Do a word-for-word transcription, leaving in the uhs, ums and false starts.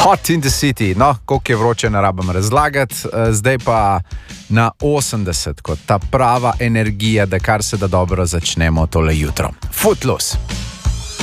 Hot in the City, no, koliko je vroče, ne rabim razlagati, zdaj pa na osemdeset, kot ta prava energija, da kar se da dobro začnemo tole jutro. Footloose.